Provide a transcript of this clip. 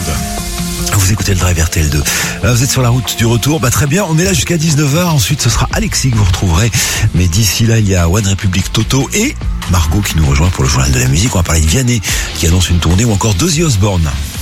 Vous écoutez le Drive RTL2. Vous êtes sur la route du retour. Très bien, on est là jusqu'à 19h. Ensuite, ce sera Alexis que vous retrouverez. Mais d'ici là, il y a One Republic Toto et Margot qui nous rejoint pour le journal de la musique. On va parler de Vianney qui annonce une tournée ou encore d'Ozzy Osbourne.